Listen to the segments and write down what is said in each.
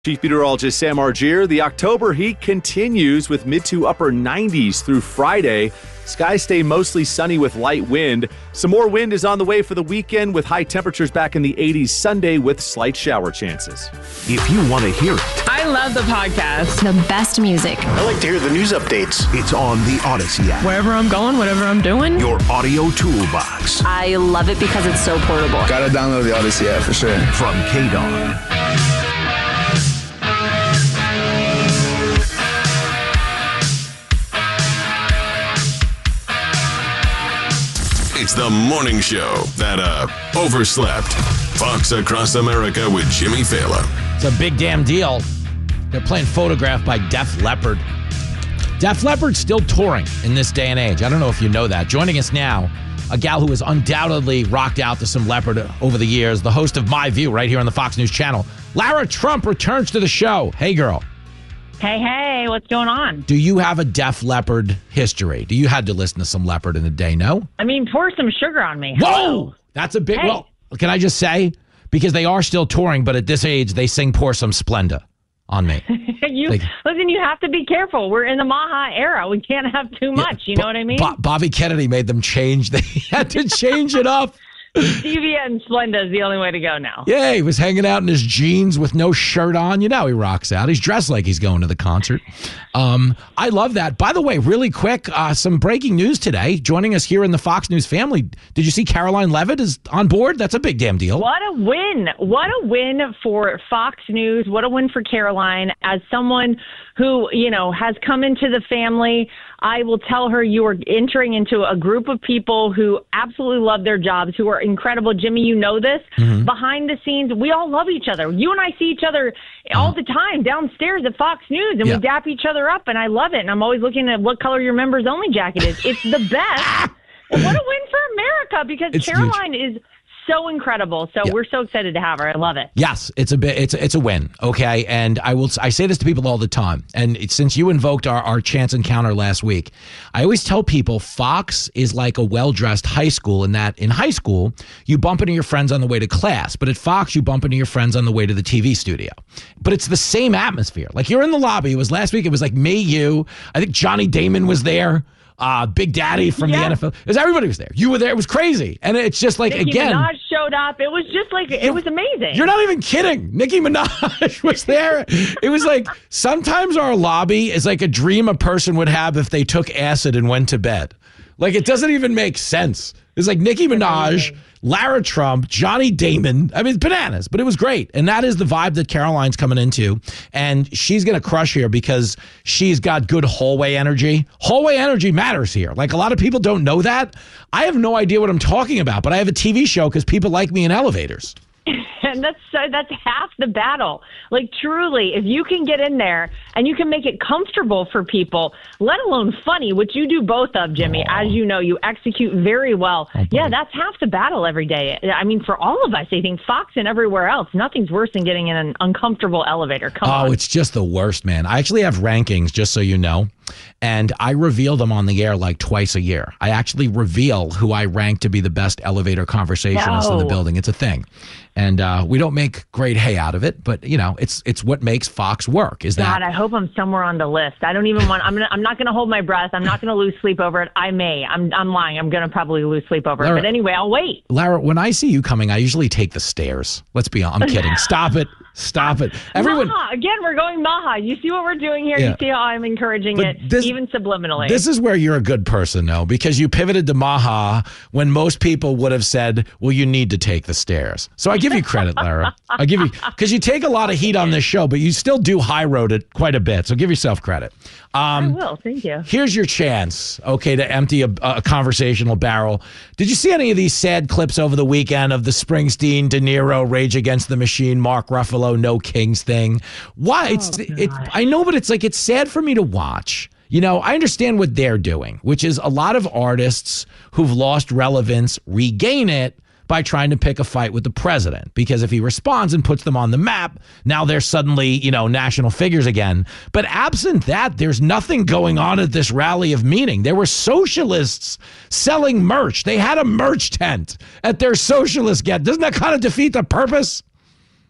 Chief Meteorologist Sam Argier. The October heat continues with mid to upper 90s through Friday. Skies stay mostly sunny with light wind. Some more wind is on the way for the weekend with high temperatures back in the 80s Sunday with slight shower chances. If you want to hear it. I love the podcast. The best music. I like to hear the news updates. It's on the Odyssey app. Wherever I'm going, whatever I'm doing. Your audio toolbox. I love it because it's so portable. Gotta download the Odyssey app for sure. From KDAWN. It's the morning show that overslept. Fox Across America with Jimmy Fallon. It's a big damn deal. They're playing Photograph by Def Leppard. Def Leppard's still touring in this day and age. I don't know if you know that. Joining us now, a gal who has undoubtedly rocked out to some Leppard over the years, the host of My View right here on the Fox News Channel. Lara Trump returns to the show. Hey, girl. Hey, what's going on? Do you have a Def Leppard history? You had to listen to some Leppard in the day, no? I mean, pour some sugar on me. Whoa! Hello. That's a big... Hey. Well, can I just say, because they are still touring, but at this age, they sing Pour Some Splenda on me. Listen, you have to be careful. We're in the Maha era. We can't have too much. You know what I mean? Bobby Kennedy made them change. They had to change it up. Stevia and Splenda is the only way to go now. Yeah, he was hanging out in his jeans with no shirt on. You know he rocks out. He's dressed like he's going to the concert. I love that. By the way, really quick, some breaking news today. Joining us here in the Fox News family. Did you see Caroline Levitt is on board? That's a big damn deal. What a win. What a win for Fox News. What a win for Caroline. As someone who, has come into the family, I will tell her you are entering into a group of people who absolutely love their jobs, who are incredible. Jimmy, you know this. Mm-hmm. Behind the scenes, we all love each other. You and I see each other all the time downstairs at Fox News, and we dap each other up, and I love it. And I'm always looking at what color your members only jacket is. It's the best. And what a win for America, because Caroline is so incredible. So we're so excited to have her. I love it. Yes, it's a win. Okay. And I say this to people all the time. And since you invoked our chance encounter last week, I always tell people Fox is like a well-dressed high school, in that in high school, you bump into your friends on the way to class, but at Fox, you bump into your friends on the way to the TV studio. But it's the same atmosphere. Like, you're in the lobby. It was last week. It was like me, you. I think Johnny Damon was there. Big Daddy from the NFL. Everybody was there. You were there. It was crazy. And it's just like, Nicki again. Minaj showed up. It was just like, it was amazing. You're not even kidding. Nicki Minaj was there. It was like, sometimes our lobby is like a dream a person would have if they took acid and went to bed. Like, it doesn't even make sense. It's like Nicki Minaj, Lara Trump, Johnny Damon. I mean, it's bananas, but it was great. And that is the vibe that Caroline's coming into. And she's going to crush here because she's got good hallway energy. Hallway energy matters here. Like, a lot of people don't know that. I have no idea what I'm talking about, but I have a TV show because people like me in elevators. And that's half the battle. Like, truly, if you can get in there and you can make it comfortable for people, let alone funny, which you do both of, Jimmy. As you know, you execute very well. That's half the battle every day. I mean, for all of us, I think Fox and everywhere else, nothing's worse than getting in an uncomfortable elevator. Come on. It's just the worst, man. I actually have rankings, just so you know. And I reveal them on the air like twice a year. I actually reveal who I rank to be the best elevator conversationalist in the building. It's a thing. And we don't make great hay out of it, but it's what makes Fox work. God, I hope I'm somewhere on the list. I don't even want. I'm not going to hold my breath. I'm not going to lose sleep over it. I may. I'm lying. I'm going to probably lose sleep over it. But anyway, I'll wait. Lara, when I see you coming, I usually take subliminally. Let's be honest. I'm kidding. Stop it. Everyone. Maha. Again, we're going Maha. You see what we're doing here? Yeah. You see how I'm encouraging it, even subliminally. This is where you're a good person, though, because you pivoted to Maha when most people would have said, well, you need to take the stairs. So I give you credit, Lara. I give you, because you take a lot of heat on this show, but you still do high road it quite a bit. So give yourself credit. I will. Thank you. Here's your chance, okay, to empty a conversational barrel. Did you see any of these sad clips over the weekend of the Springsteen, De Niro, Rage Against the Machine, Mark Ruffalo, No Kings thing? Why? I know, but it's sad for me to watch. I understand what they're doing, which is a lot of artists who've lost relevance regain it by trying to pick a fight with the president, because if he responds and puts them on the map, now they're suddenly, national figures again. But absent that, there's nothing going on at this rally of meaning. There were socialists selling merch. They had a merch tent at their socialist get. Doesn't that kind of defeat the purpose?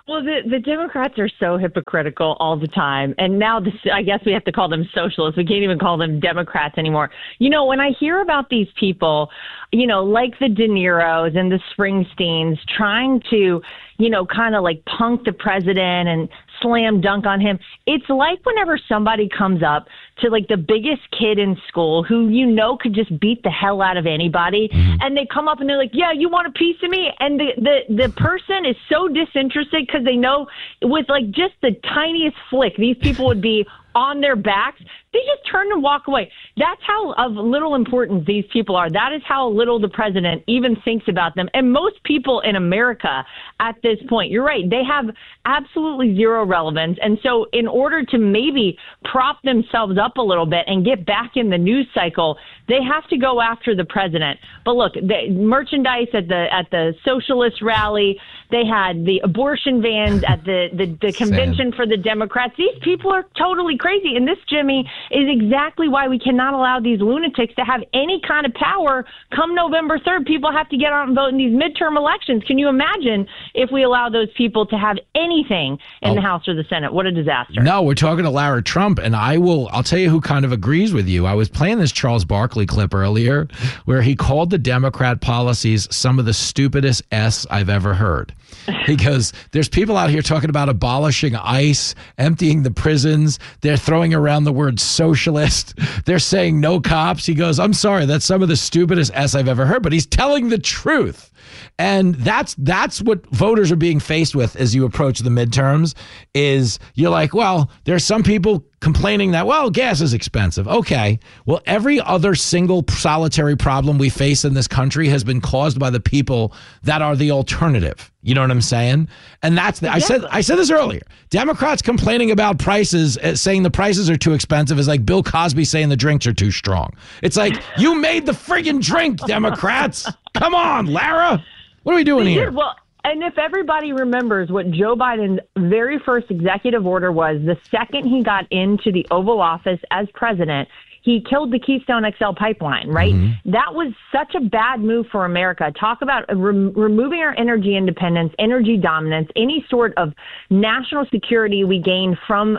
Well, the Democrats are so hypocritical all the time. And now I guess we have to call them socialists. We can't even call them Democrats anymore. You know, when I hear about these people, you know, like the De Niros and the Springsteens trying to, you know, kind of like punk the president and slam dunk on him. It's like whenever somebody comes up to like the biggest kid in school who, you know, could just beat the hell out of anybody. And they come up and they're like, yeah, you want a piece of me? And the person is so disinterested because they know with like just the tiniest flick, these people would be on their backs. They just turn and walk away. That's how of little importance these people are. That is how little the president even thinks about them. And most people in America at this point, you're right, they have absolutely zero relevance. And so in order to maybe prop themselves up a little bit and get back in the news cycle, they have to go after the president. But look, the merchandise at the socialist rally, they had the abortion vans at the convention for the Democrats. These people are totally crazy. And this, Jimmy, is exactly why we cannot allow these lunatics to have any kind of power come November 3rd. People have to get out and vote in these midterm elections. Can you imagine if we allow those people to have anything in the House or the Senate? What a disaster. No, we're talking to Lara Trump, and I'll tell you who kind of agrees with you. I was playing this Charles Barkley clip earlier where he called the Democrat policies some of the stupidest S I've ever heard. He goes, there's people out here talking about abolishing ICE, emptying the prisons. They're throwing around the word socialist. They're saying no cops. He goes, I'm sorry, that's some of the stupidest S I've ever heard, but he's telling the truth. And that's what voters are being faced with as you approach the midterms is you're like, well, there's some people complaining that, well, gas is expensive. Okay. Well, every other single solitary problem we face in this country has been caused by the people that are the alternative. You know what I'm saying? And that's I said this earlier. Democrats complaining about prices, saying the prices are too expensive is like Bill Cosby saying the drinks are too strong. It's like, you made the friggin' drink, Democrats. Come on, Lara. What are we doing here? Well, and if everybody remembers what Joe Biden's very first executive order was, the second he got into the Oval Office as president, he killed the Keystone XL pipeline, right? Mm-hmm. That was such a bad move for America. Talk about removing our energy independence, energy dominance, any sort of national security we gain from,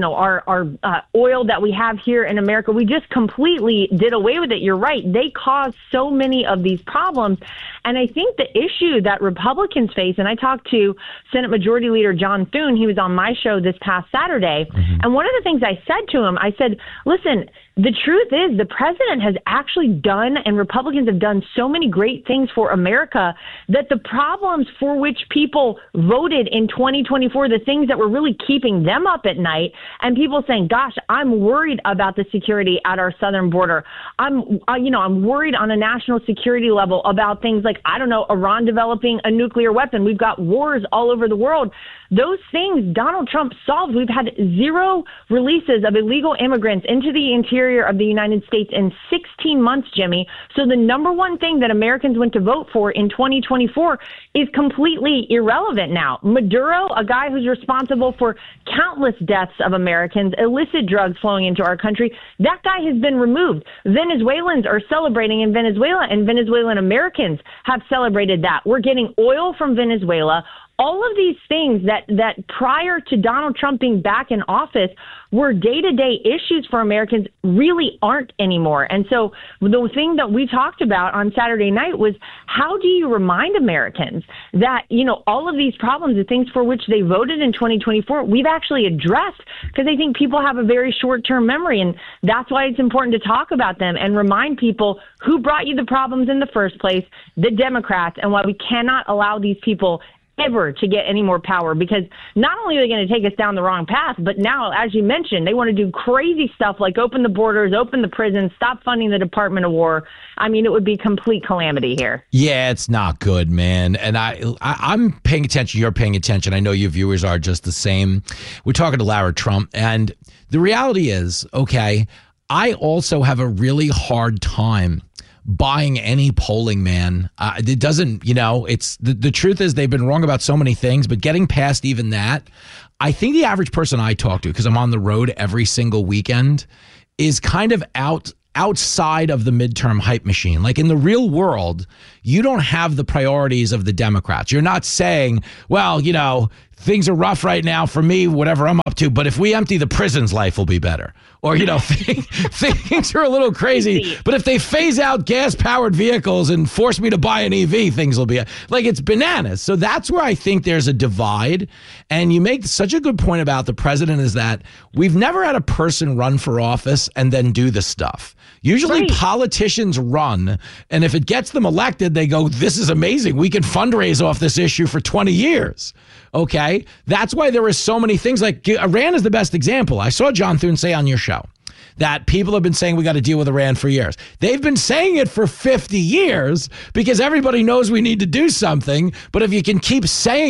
our oil that we have here in America. We just completely did away with it. You're right. They caused so many of these problems. And I think the issue that Republicans face, and I talked to Senate Majority Leader John Thune, he was on my show this past Saturday, and one of the things I said to him, I said, listen, the truth is the president has actually done, and Republicans have done so many great things for America that the problems for which people voted in 2024, the things that were really keeping them up at night, and people saying, gosh, I'm worried about the security at our southern border. I'm worried on a national security level about things like, I don't know, Iran developing a nuclear weapon. We've got wars all over the world. Those things Donald Trump solved. We've had zero releases of illegal immigrants into the interior of the United States in 16 months, Jimmy. So the number one thing that Americans went to vote for in 2024 is completely irrelevant now. Maduro, a guy who's responsible for countless deaths of Americans, illicit drugs flowing into our country, that guy has been removed. Venezuelans are celebrating in Venezuela, and Venezuelan Americans have celebrated that. We're getting oil from Venezuela. All of these things that prior to Donald Trump being back in office were day-to-day issues for Americans really aren't anymore. And so the thing that we talked about on Saturday night was, how do you remind Americans that, all of these problems, the things for which they voted in 2024, we've actually addressed, because I think people have a very short-term memory. And that's why it's important to talk about them and remind people who brought you the problems in the first place, the Democrats, and why we cannot allow these people ever to get any more power, because not only are they going to take us down the wrong path, but now, as you mentioned, they want to do crazy stuff like open the borders, open the prisons, stop funding the Department of War. I mean, it would be complete calamity here. Yeah, it's not good, man. And I'm paying attention. You're paying attention. I know your viewers are just the same. We're talking to Lara Trump. And the reality is, okay, I also have a really hard time buying any polling, man. It doesn't, it's the truth is they've been wrong about so many things, but getting past even that, I think the average person I talk to, because I'm on the road every single weekend, is kind of outside of the midterm hype machine. Like in the real world, you don't have the priorities of the Democrats. You're not saying, well, things are rough right now for me, whatever I'm up to. But if we empty the prisons, life will be better. Or, things are a little crazy. But if they phase out gas-powered vehicles and force me to buy an EV, things will be like, it's bananas. So that's where I think there's a divide. And you make such a good point about the president is that we've never had a person run for office and then do the stuff. Usually politicians run, and if it gets them elected, they go, this is amazing. We can fundraise off this issue for 20 years. Okay? That's why there are so many things. Like Iran is the best example. I saw John Thune say on your show that people have been saying we got to deal with Iran for years. They've been saying it for 50 years because everybody knows we need to do something. But if you can keep saying